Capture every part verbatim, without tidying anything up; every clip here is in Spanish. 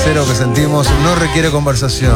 sincero que sentimos no requiere conversación.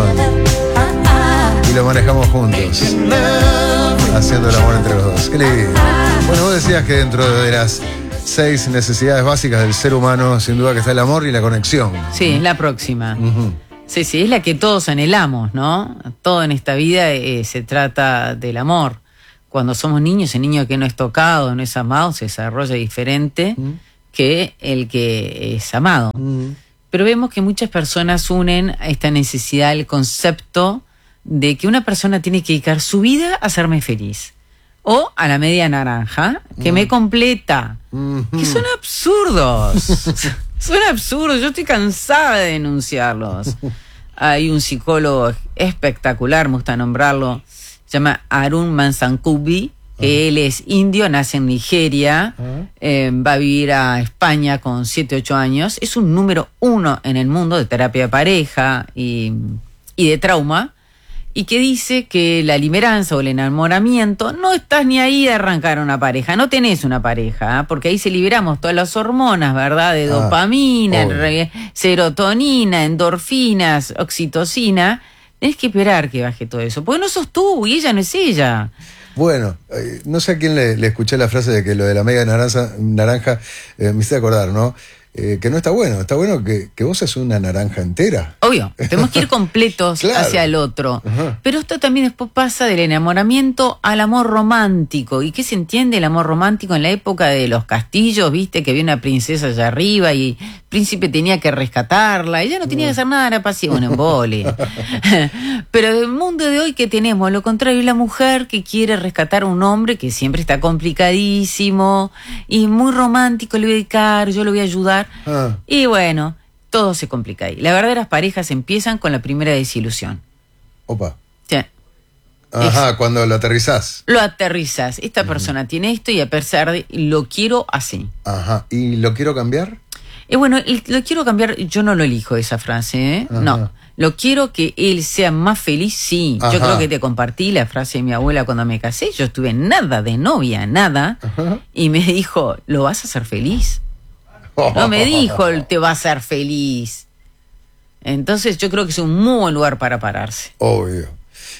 Y lo manejamos juntos, haciendo el amor entre los dos. Qué lindo. Bueno, vos decías que dentro de las seis necesidades básicas del ser humano, sin duda que está el amor y la conexión. Sí, es la próxima. Uh-huh. Sí, sí, es la que todos anhelamos, ¿no? Todo en esta vida eh, se trata del amor. Cuando somos niños, el niño que no es tocado, no es amado, se desarrolla diferente uh-huh. que el que es amado. Uh-huh. Pero vemos que muchas personas unen a esta necesidad, el concepto de que una persona tiene que dedicar su vida a hacerme feliz. O a la media naranja, que uh-huh. me completa. Uh-huh. Que son absurdos. Son absurdos, yo estoy cansada de denunciarlos. Hay un psicólogo espectacular, me gusta nombrarlo, se llama Arun Mansankubi, que uh-huh. él es indio, nace en Nigeria, uh-huh. eh, va a vivir a España con siete, ocho años, es un número uno en el mundo de terapia de pareja y, y de trauma, y que dice que la limeranza o el enamoramiento, no estás ni ahí de arrancar una pareja, no tenés una pareja, ¿eh? Porque ahí se liberamos todas las hormonas, ¿verdad? De ah, dopamina, re, serotonina, endorfinas, oxitocina. Tenés que esperar que baje todo eso, porque no sos tú y ella no es ella. Bueno, eh, no sé a quién le, le escuché la frase de que lo de la media naranja, naranja eh, me hice acordar, ¿no? Eh, que no está bueno, está bueno que, que vos seas una naranja entera. Obvio, tenemos que ir completos claro. hacia el otro. Ajá. Pero esto también después pasa del enamoramiento al amor romántico. ¿Y qué se entiende el amor romántico en la época de los castillos? Viste que había una princesa allá arriba y el príncipe tenía que rescatarla. Ella no tenía que hacer nada, era pasiva, un embole. Pero del mundo de hoy, ¿qué tenemos? Lo contrario, la mujer que quiere rescatar a un hombre que siempre está complicadísimo y muy romántico, le voy a dedicar, yo lo voy a ayudar. Ah. Y bueno, todo se complica ahí. Las verdaderas parejas empiezan con la primera desilusión. Opa. Sí. Ajá, es, cuando lo aterrizás. Lo aterrizás. Esta uh-huh. persona tiene esto y a pesar de lo quiero así. Ajá. ¿Y lo quiero cambiar? Y bueno, el, lo quiero cambiar, yo no lo elijo esa frase, ¿eh? No. Lo quiero que él sea más feliz, sí. Ajá. Yo creo que te compartí la frase de mi abuela cuando me casé. Yo estuve nada de novia, nada. Ajá. Y me dijo, ¿lo vas a hacer feliz? No me dijo, te va a hacer feliz. Entonces yo creo que es un muy buen lugar para pararse. Obvio.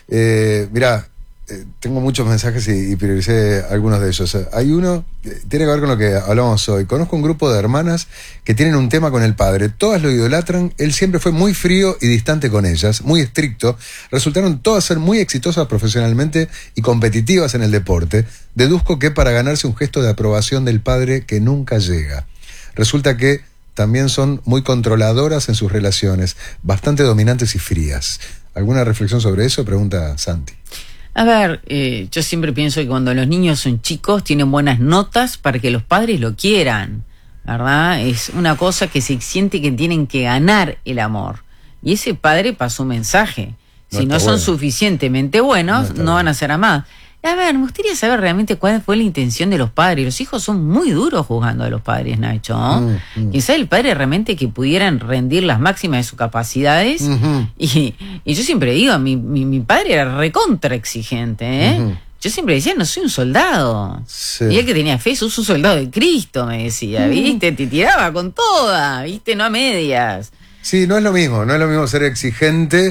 Eh, mirá, eh, tengo muchos mensajes y, y prioricé algunos de ellos. Hay uno, eh, tiene que ver con lo que hablamos hoy. Conozco un grupo de hermanas que tienen un tema con el padre. Todas lo idolatran. Él siempre fue muy frío y distante con ellas, muy estricto. Resultaron todas ser muy exitosas profesionalmente y competitivas en el deporte. Deduzco que para ganarse un gesto de aprobación del padre que nunca llega. Resulta que también son muy controladoras en sus relaciones, bastante dominantes y frías. ¿Alguna reflexión sobre eso? Pregunta Santi. A ver, eh, yo siempre pienso que cuando los niños son chicos tienen buenas notas para que los padres lo quieran, ¿verdad? Es una cosa que se siente que tienen que ganar el amor. Y ese padre pasó un mensaje. No si no son bueno. suficientemente buenos, no, no van a ser amados. A ver, me gustaría saber realmente cuál fue la intención de los padres. Los hijos son muy duros juzgando a los padres, Nacho. ¿no? Mm, mm. Quizá el padre realmente que pudieran rendir las máximas de sus capacidades. Uh-huh. y, y yo siempre digo, mi, mi, mi padre era recontra exigente, ¿eh? Uh-huh. Yo siempre decía, no soy un soldado. Sí. Y él que tenía fe, sos un soldado de Cristo, me decía, ¿viste? Te tiraba con toda, ¿viste? No a medias. Sí, no es lo mismo, no es lo mismo ser exigente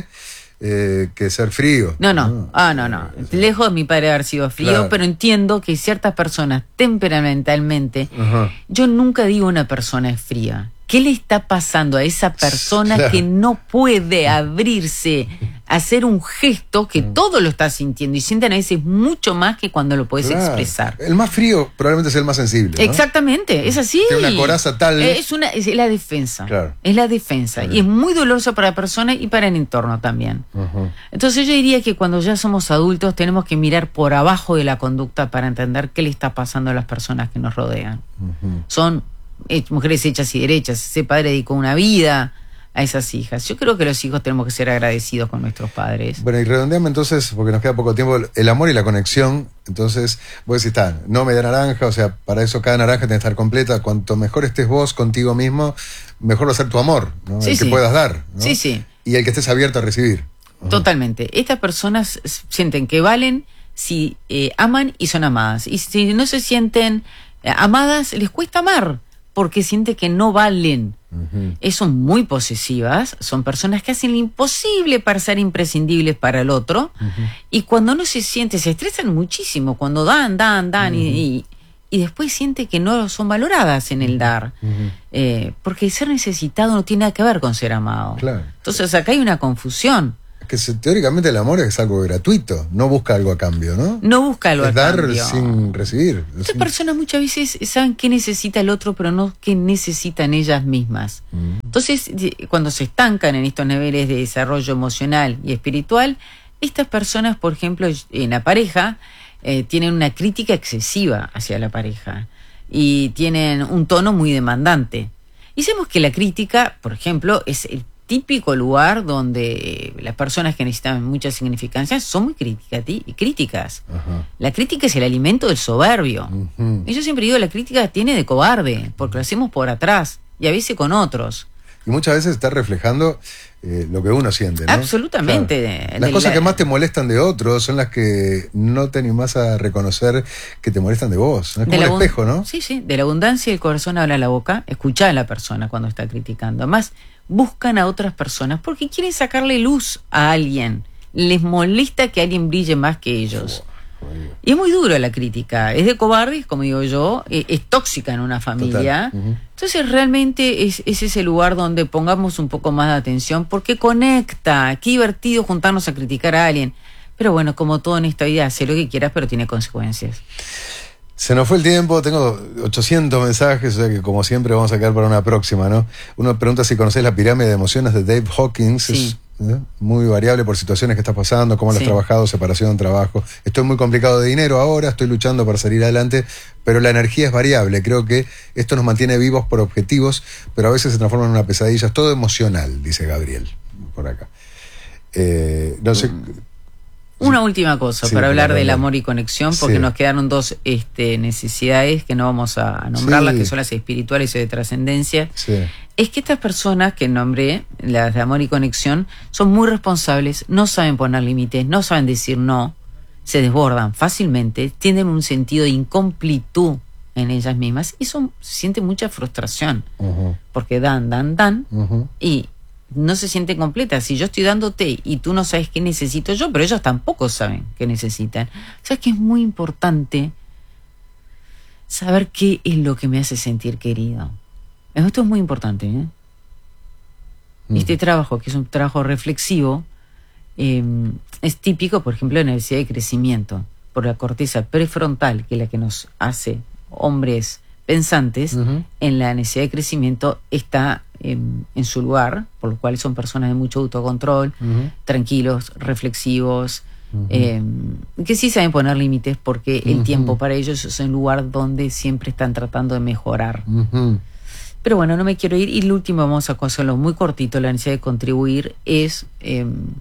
Eh, que ser frío. No, no, no. Ah, no, no. Lejos de mi padre haber sido frío, claro. Pero entiendo que ciertas personas temperamentalmente, uh-huh. Yo nunca digo una persona es fría. ¿Qué le está pasando a esa persona claro. que no puede abrirse a hacer un gesto que mm. todo lo está sintiendo y sienten a veces mucho más que cuando lo puedes claro. expresar? El más frío probablemente es el más sensible, ¿no? Exactamente, es así. Tiene una coraza tal. Es, una, es la defensa. Claro. Es la defensa. Claro. Y es muy doloroso para la persona y para el entorno también. Uh-huh. Entonces yo diría que cuando ya somos adultos tenemos que mirar por abajo de la conducta para entender qué le está pasando a las personas que nos rodean. Uh-huh. Son mujeres hechas y derechas. Ese padre dedicó una vida a esas hijas. Yo creo que los hijos tenemos que ser agradecidos con nuestros padres. Bueno, y redondeame entonces, porque nos queda poco tiempo, el amor y la conexión. Entonces, vos decís, está, no media naranja, o sea, para eso cada naranja tiene que estar completa. Cuanto mejor estés vos contigo mismo, mejor va a ser tu amor, ¿no? Sí, el sí. que puedas dar, ¿no? Sí, sí. Y el que estés abierto a recibir. Uh-huh. Totalmente. Estas personas sienten que valen si eh, aman y son amadas. Y si no se sienten eh, amadas, les cuesta amar, porque siente que no valen. Uh-huh. Eh, son muy posesivas, son personas que hacen lo imposible para ser imprescindibles para el otro. Uh-huh. Y cuando no se siente, se estresan muchísimo, cuando dan, dan, dan, uh-huh. y, y, y después siente que no son valoradas en el dar. Uh-huh. Eh, porque ser necesitado no tiene nada que ver con ser amado. Claro. Entonces acá hay una confusión. Que se, teóricamente el amor es algo gratuito, no busca algo a cambio, ¿no? No busca algo es a dar cambio. sin recibir. Estas sin... personas muchas veces saben qué necesita el otro, pero no qué necesitan ellas mismas. Mm. Entonces, cuando se estancan en estos niveles de desarrollo emocional y espiritual, estas personas, por ejemplo, en la pareja, eh, tienen una crítica excesiva hacia la pareja y tienen un tono muy demandante. Y sabemos que la crítica, por ejemplo, es el típico lugar donde las personas que necesitan mucha significancia son muy críticas. Ajá. La crítica es el alimento del soberbio. Uh-huh. Y yo siempre digo, la crítica tiene de cobarde, porque lo hacemos por atrás y a veces con otros. Y muchas veces está reflejando eh, lo que uno siente, ¿no? Absolutamente. Claro. Las cosas la... que más te molestan de otros son las que no te animás a reconocer que te molestan de vos. Es como un espejo, ¿no? Sí, sí. De la abundancia del corazón habla la boca. Escuchá a la persona cuando está criticando. Además, buscan a otras personas porque quieren sacarle luz a alguien. Les molesta que alguien brille más que ellos. Oh, y es muy duro la crítica. Es de cobardes, como digo yo. Es, es tóxica en una familia. Uh-huh. Entonces realmente es, es ese lugar donde pongamos un poco más de atención porque conecta. Qué divertido juntarnos a criticar a alguien. Pero bueno, como todo en esta vida, haz lo que quieras, pero tiene consecuencias. Se nos fue el tiempo, tengo ochocientos mensajes, o sea que como siempre vamos a quedar para una próxima, ¿no? Uno pregunta si conocés la pirámide de emociones de Dave Hawkins. Sí. Es ¿eh? muy variable por situaciones que estás pasando, cómo lo has sí. trabajado, separación, trabajo. Estoy muy complicado de dinero ahora, estoy luchando para salir adelante, pero la energía es variable. Creo que esto nos mantiene vivos por objetivos, pero a veces se transforma en una pesadilla. Es todo emocional, dice Gabriel, por acá. Eh, no sé... Una última cosa, sí, para hablar del amor y conexión, porque sí. nos quedaron dos este, necesidades que no vamos a nombrarlas, sí. que son las espirituales y de trascendencia. Sí. Es que estas personas que nombré, las de amor y conexión, son muy responsables, no saben poner límites, no saben decir no, se desbordan fácilmente, tienen un sentido de incomplitud en ellas mismas y son, sienten mucha frustración, uh-huh. porque dan, dan, dan, uh-huh. y no se siente completa. Si yo estoy dándote y tú no sabes qué necesito yo, pero ellos tampoco saben qué necesitan. ¿Sabes que es muy importante saber qué es lo que me hace sentir querido? Esto es muy importante, ¿eh? Mm. Este trabajo, que es un trabajo reflexivo, eh, es típico, por ejemplo, en la necesidad de crecimiento, por la corteza prefrontal, que es la que nos hace hombres pensantes. Uh-huh. En la necesidad de crecimiento está en, en su lugar, por lo cual son personas de mucho autocontrol, uh-huh. tranquilos, reflexivos, uh-huh. eh, que sí saben poner límites porque uh-huh. el tiempo para ellos es un lugar donde siempre están tratando de mejorar. Uh-huh. Pero bueno, no me quiero ir. Y lo último, vamos a hacerlo muy cortito, la necesidad de contribuir es... Eh,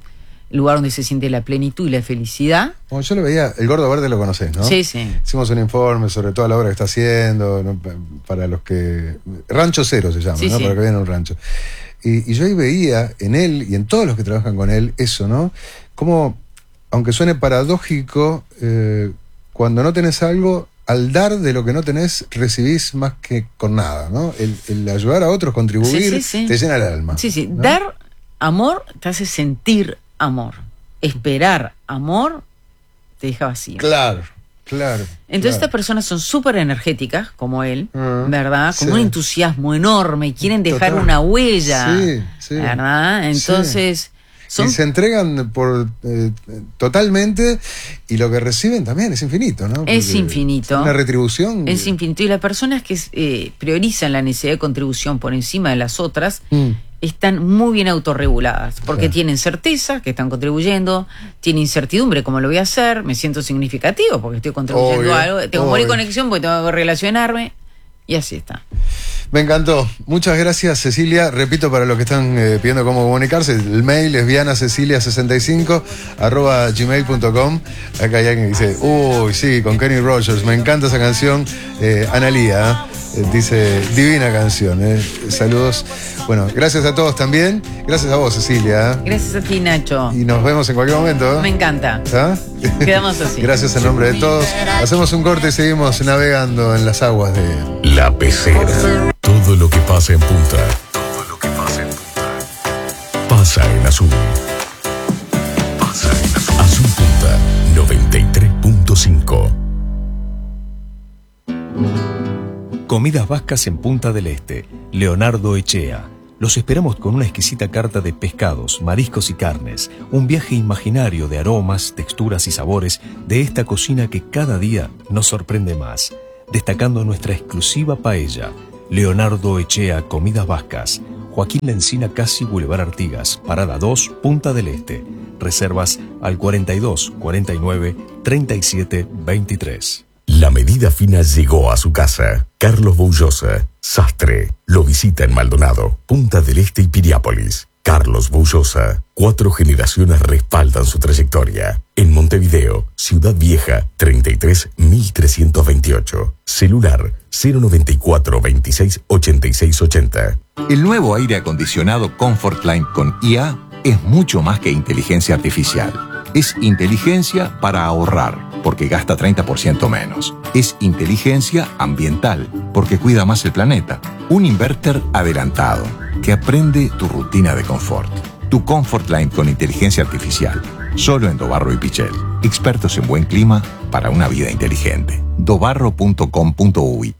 el lugar donde se siente la plenitud y la felicidad. Como yo lo veía, el Gordo Verde lo conocés, ¿no? Sí, sí. Hicimos un informe sobre toda la obra que está haciendo, ¿no? Para los que... Rancho Cero se llama, sí, ¿no? Sí. Para que vean un rancho. Y, y yo ahí veía en él y en todos los que trabajan con él eso, ¿no? Como, aunque suene paradójico, eh, cuando no tenés algo, al dar de lo que no tenés, recibís más que con nada, ¿no? El, el ayudar a otros, contribuir, sí, sí, sí. te llena el alma. Sí, sí. ¿No? Dar amor te hace sentir amor. Esperar amor te deja vacío. Claro, claro. Entonces claro. estas personas son súper energéticas, como él, uh, ¿verdad? Con sí. un entusiasmo enorme y quieren dejar Total. una huella, sí, sí. ¿verdad? Entonces... Sí. Son... Y se entregan por eh, totalmente y lo que reciben también es infinito, ¿no? Porque es infinito. Una retribución. Es infinito. Y las personas que eh, priorizan la necesidad de contribución por encima de las otras... Mm. están muy bien autorreguladas, porque claro. tienen certeza que están contribuyendo, tienen incertidumbre, ¿cómo lo voy a hacer? Me siento significativo porque estoy contribuyendo obvio, a algo, tengo amor y conexión porque tengo que relacionarme, y así está. Me encantó. Muchas gracias, Cecilia. Repito, para los que están eh, pidiendo cómo comunicarse, el mail es vianacecilia sesenta y cinco arroba gmail punto com. Acá hay alguien que dice, uy, sí, con Kenny Rogers, me encanta esa canción. Eh, Analía, eh, dice, divina canción. Eh. Saludos. Bueno, gracias a todos también. Gracias a vos, Cecilia. ¿eh? Gracias a ti, Nacho. Y nos vemos en cualquier momento. Me encanta. ¿Ah? Quedamos así. Gracias en nombre de todos. Hacemos un corte y seguimos navegando en las aguas de La Pecera. Todo lo que pasa en Punta Pasa en Azul. Pasa en Azul. Azul Punta noventa y tres punto cinco. Comidas Vascas en Punta del Este. Leonardo Echea. Los esperamos con una exquisita carta de pescados, mariscos y carnes. Un viaje imaginario de aromas, texturas y sabores de esta cocina que cada día nos sorprende más. Destacando nuestra exclusiva paella. Leonardo Echea Comidas Vascas. Joaquín La Encina, casi Boulevard Artigas. Parada dos, Punta del Este. Reservas al cuarenta y dos, cuarenta y nueve, treinta y siete, veintitrés. La medida fina llegó a su casa. Carlos Boullosa, sastre, lo visita en Maldonado, Punta del Este y Piriápolis. Carlos Boullosa, cuatro generaciones respaldan su trayectoria. En Montevideo, Ciudad Vieja, treinta y tres mil trescientos veintiocho. Celular cero noventa y cuatro, veintiséis, ochenta y seis ochenta. El nuevo aire acondicionado Comfortline con I A es mucho más que inteligencia artificial. Es inteligencia para ahorrar, porque gasta treinta por ciento menos. Es inteligencia ambiental, porque cuida más el planeta. Un inverter adelantado, que aprende tu rutina de confort. Tu Comfortline con inteligencia artificial. Solo en Dobarro y Pichel. Expertos en buen clima para una vida inteligente. dobarro punto com punto uy.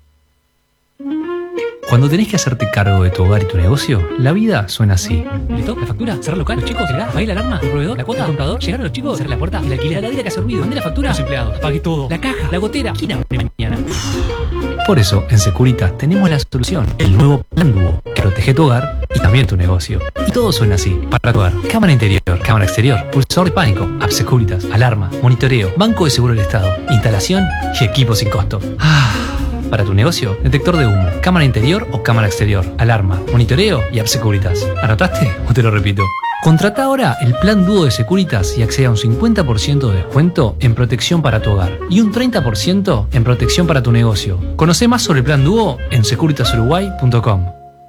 Cuando tenés que hacerte cargo de tu hogar y tu negocio, la vida suena así. ¿Listo? ¿La factura? ¿Cerrar local? ¿Los chicos? ¿El gas? ¿Pagar la alarma? ¿El proveedor? ¿La cuota? ¿El comprador? ¿Llegar a los chicos? ¿Cerrar la puerta? ¿El alquiler? ¿La heladera que hace ruido? ¿Dónde la factura? ¿Los empleados? Pagué todo. ¿La caja? ¿La gotera? ¿Quién abre mañana? Por eso, en Securitas tenemos la solución. El nuevo Plan Duo, que protege tu hogar y también tu negocio. Y todo suena así. Para tu hogar, cámara interior, cámara exterior, pulsador de pánico, App Securitas, alarma, monitoreo, banco de seguro del Estado, instalación y equipo sin costo. Ah... Para tu negocio, detector de humo, cámara interior o cámara exterior, alarma, monitoreo y App Securitas. ¿Anotaste o te lo repito? Contrata ahora el plan Duo de Securitas y accede a un cincuenta por ciento de descuento en protección para tu hogar y un treinta por ciento en protección para tu negocio. Conoce más sobre el plan Duo en securitas uruguay punto com.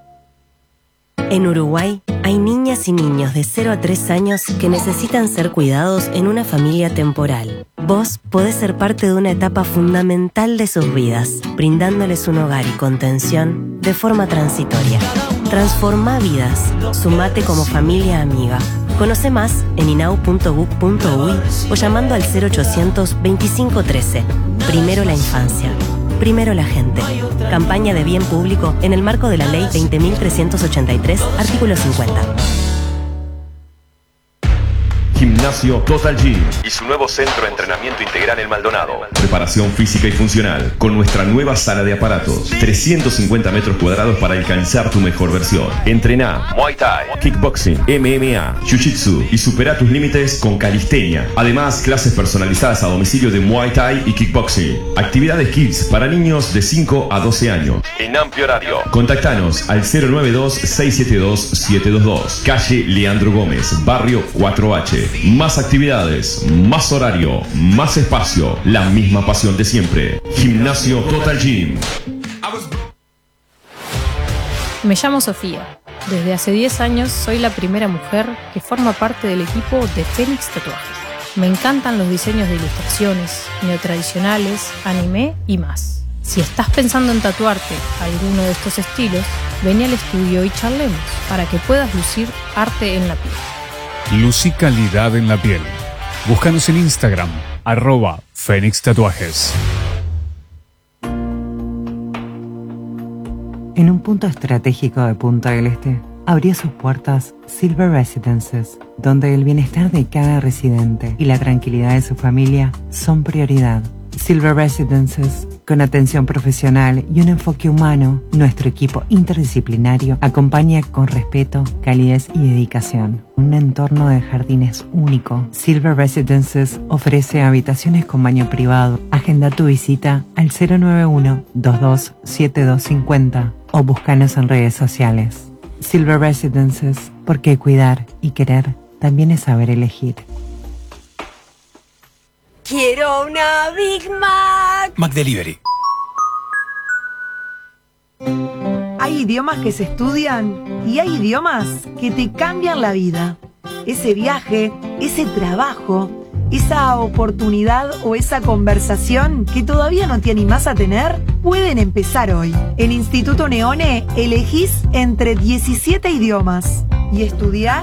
En Uruguay hay niñas y niños de cero a tres años que necesitan ser cuidados en una familia temporal. Vos podés ser parte de una etapa fundamental de sus vidas, brindándoles un hogar y contención de forma transitoria. Transforma vidas. Sumate como familia amiga. Conoce más en inau punto gov punto uy o llamando al cero ochocientos, veinticinco trece. Primero la infancia. Primero la gente. Campaña de bien público en el marco de la Ley veinte mil trescientos ochenta y tres, artículo cincuenta. Gimnasio Total Gym y su nuevo centro de entrenamiento integral en Maldonado. Preparación física y funcional con nuestra nueva sala de aparatos. trescientos cincuenta metros cuadrados para alcanzar tu mejor versión. Entrená Muay Thai, Kickboxing, M M A, Jiu-Jitsu y supera tus límites con calistenia. Además, clases personalizadas a domicilio de Muay Thai y Kickboxing. Actividades Kids para niños de cinco a doce años. En amplio horario. Contactanos al cero nueve dos, seis siete dos, siete dos dos. Calle Leandro Gómez, Barrio cuatro H. Más actividades, más horario, más espacio, la misma pasión de siempre. Gimnasio Total Gym. Me llamo Sofía. Desde hace diez años soy la primera mujer que forma parte del equipo de Fénix Tatuajes. Me encantan los diseños de ilustraciones, neotradicionales, anime y más. Si estás pensando en tatuarte alguno de estos estilos, vení al estudio y charlemos para que puedas lucir arte en la piel. Lucí calidad en la piel. Búscanos en Instagram, arroba Fénix Tatuajes. En un punto estratégico de Punta del Este, abrió sus puertas Silver Residences, donde el bienestar de cada residente y la tranquilidad de su familia son prioridad. Silver Residences, con atención profesional y un enfoque humano, nuestro equipo interdisciplinario acompaña con respeto, calidez y dedicación. Un entorno de jardines único. Silver Residences ofrece habitaciones con baño privado. Agenda tu visita al cero nueve uno, dos dos siete dos cinco cero o búscanos en redes sociales. Silver Residences, porque cuidar y querer también es saber elegir. ¡Quiero una Big Mac! McDelivery. Hay idiomas que se estudian y hay idiomas que te cambian la vida. Ese viaje, ese trabajo, esa oportunidad o esa conversación que todavía no te animás a tener, pueden empezar hoy. En Instituto Neone elegís entre diecisiete idiomas y estudiás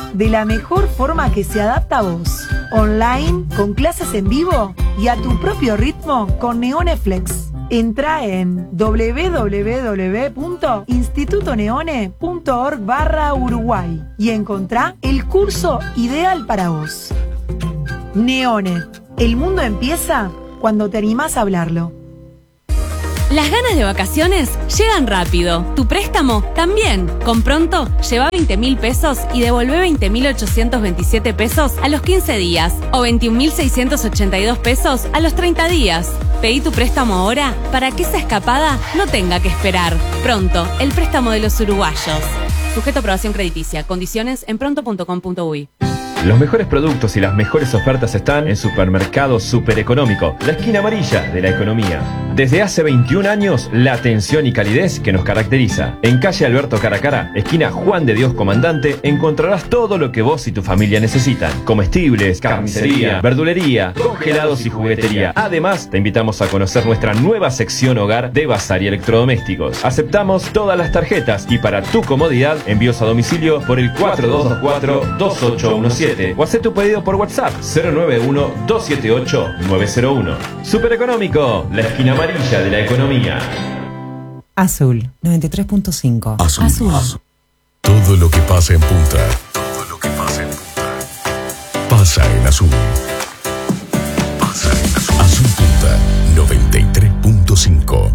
de la mejor forma que se adapta a vos. Online, con clases en vivo y a tu propio ritmo con Neoneflex. Entra en w w w punto instituto neone punto org barra Uruguay y encontrá el curso ideal para vos. Neone, el mundo empieza cuando te animás a hablarlo. Las ganas de vacaciones llegan rápido. Tu préstamo también. Con Pronto, lleva veinte mil pesos y devolvé veinte mil ochocientos veintisiete pesos a los quince días o veintiún mil seiscientos ochenta y dos pesos a los treinta días. Pedí tu préstamo ahora para que esa escapada no tenga que esperar. Pronto, el préstamo de los uruguayos. Sujeto a aprobación crediticia. Condiciones en pronto punto com punto uy. Los mejores productos y las mejores ofertas están en Supermercado Super Económico, la esquina amarilla de la economía. Desde hace veintiún años, la atención y calidez que nos caracteriza. En calle Alberto Caracara, esquina Juan de Dios Comandante, encontrarás todo lo que vos y tu familia necesitan. Comestibles, carnicería, verdulería, congelados y juguetería. Además, te invitamos a conocer nuestra nueva sección hogar de bazar y electrodomésticos. Aceptamos todas las tarjetas y para tu comodidad, envíos a domicilio por el cuatro dos dos cuatro, dos ocho uno siete. O haz tu pedido por WhatsApp cero nueve uno, dos siete ocho, nueve cero uno. Super Económico, la esquina amarilla de la economía. Azul noventa y tres punto cinco. Azul. Azul. Azul. Todo lo que pasa en Punta. Todo lo que pasa en Punta. Pasa en Azul. Pasa en Azul. Azul Punta noventa y tres punto cinco.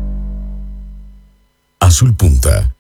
Azul Punta.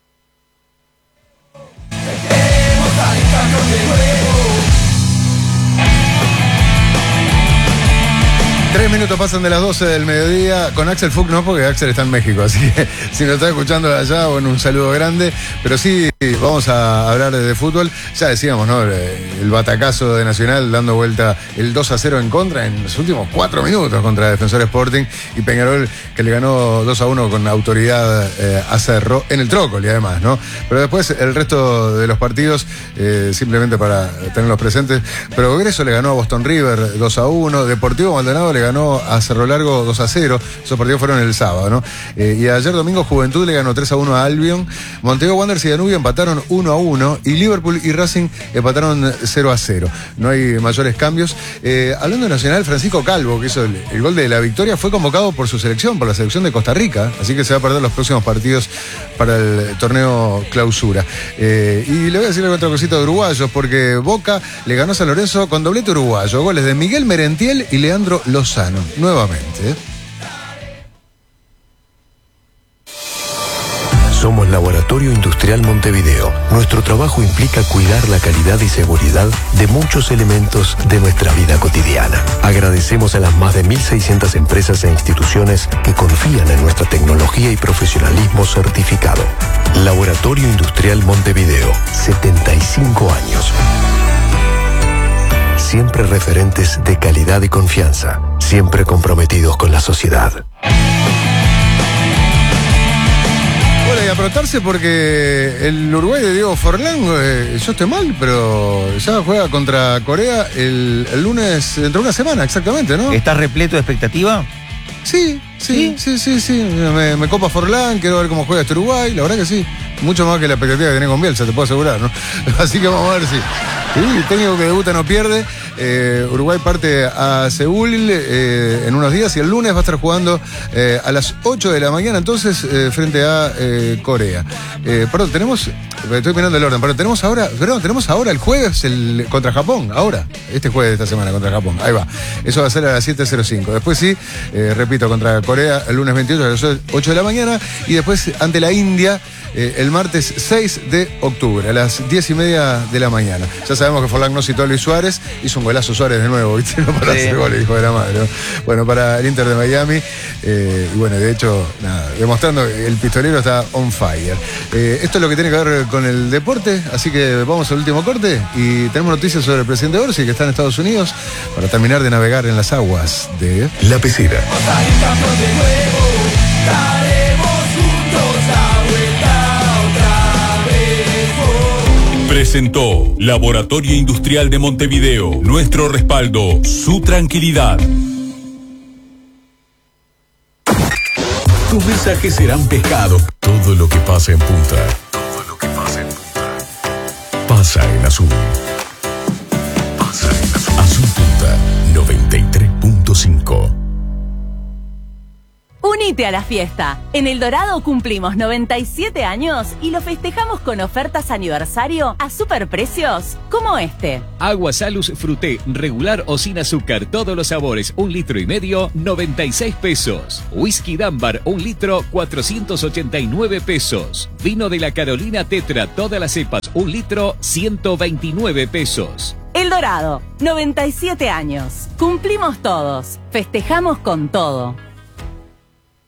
Tres minutos pasan de las doce del mediodía. Con Axel Fuch no, porque Axel está en México, así que si nos está escuchando de allá, bueno, un saludo grande. Pero sí, vamos a hablar de fútbol. Ya decíamos, ¿no? El batacazo de Nacional dando vuelta el dos a cero en contra en los últimos cuatro minutos contra Defensor Sporting, y Peñarol que le ganó dos a uno con autoridad eh, a Cerro en el Trócoli, además, ¿no? Pero después el resto de los partidos, eh, simplemente para tenerlos presentes, Progreso le ganó a Boston River dos a uno, Deportivo Maldonado le ganó a Cerro Largo dos a cero. Esos partidos fueron el sábado, ¿no? Eh, y ayer domingo Juventud le ganó tres a uno a Albion. Montevideo Wanderers y Danubio empataron uno a uno. Y Liverpool y Racing empataron cero a cero. No hay mayores cambios. Eh, hablando de Nacional, Francisco Calvo, que hizo el, el gol de la victoria, fue convocado por su selección, por la selección de Costa Rica. Así que se va a perder los próximos partidos para el torneo clausura. Eh, y le voy a decir otra cosita de uruguayos, porque Boca le ganó a San Lorenzo con doblete uruguayo. Goles de Miguel Merentiel y Leandro Lozano. Nuevamente. Somos Laboratorio Industrial Montevideo. Nuestro trabajo implica cuidar la calidad y seguridad de muchos elementos de nuestra vida cotidiana. Agradecemos a las más de mil seiscientas empresas e instituciones que confían en nuestra tecnología y profesionalismo certificado. Laboratorio Industrial Montevideo, setenta y cinco años. Siempre referentes de calidad y confianza, siempre comprometidos con la sociedad. Bueno, y apretarse porque el Uruguay de Diego Forlán, eh, yo estoy mal, pero ya juega contra Corea el, el lunes, dentro de una semana exactamente, ¿no? ¿Estás repleto de expectativa? Sí, sí, sí, sí, sí. sí. Me, me copa Forlán, quiero ver cómo juega este Uruguay, la verdad que sí. Mucho más que la expectativa que tenés con Bielsa, te puedo asegurar, ¿no? Así que vamos a ver si. Sí, el técnico que debuta no pierde. Eh, Uruguay parte a Seúl eh, en unos días y el lunes va a estar jugando eh, a las ocho de la mañana, entonces, eh, frente a eh, Corea. Eh, perdón, tenemos. Estoy mirando el orden, pero tenemos ahora. Perdón, tenemos ahora el jueves el, contra Japón, ahora. Este jueves de esta semana contra Japón. Ahí va. Eso va a ser a las siete cero cinco. Después sí, eh, repito, contra Corea el lunes veintiocho a las ocho de la mañana. Y después ante la India eh, el martes seis de octubre a las diez y media de la mañana. Ya sabemos que Forlán no citó a Luis Suárez, hizo un golazo Suárez de nuevo, ¿viste? No para sí. hacer goles, hijo de la madre, ¿no? Bueno, para el Inter de Miami, eh, y bueno, de hecho, nada, demostrando que el pistolero está on fire. Eh, esto es lo que tiene que ver con el deporte, así que vamos al último corte y tenemos noticias sobre el presidente Orsi, que está en Estados Unidos, para terminar de navegar en las aguas de La Pecera. Presentó Laboratorio Industrial de Montevideo. Nuestro respaldo, su tranquilidad. Tus mensajes serán pescados. Todo lo que pasa en Punta. Todo lo que pasa en Punta. Pasa en la Azul. Pasa en Azul. Azul Punta noventa y tres punto cinco. Unite a la fiesta. En El Dorado cumplimos noventa y siete años y lo festejamos con ofertas aniversario a superprecios como este. Agua Salus Fruté, regular o sin azúcar, todos los sabores, un litro y medio, noventa y seis pesos. Whisky Dámbar, un litro, cuatrocientos ochenta y nueve pesos. Vino de la Carolina Tetra, todas las cepas, un litro, ciento veintinueve pesos. El Dorado, noventa y siete años. Cumplimos todos. Festejamos con todo.